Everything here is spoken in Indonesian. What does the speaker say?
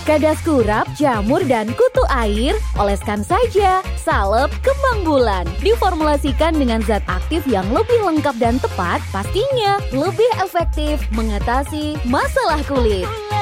Kadas kurap, jamur, dan kutu air, oleskan saja salep kembang bulan. Diformulasikan dengan zat aktif yang lebih lengkap dan tepat, pastinya lebih efektif mengatasi masalah kulit.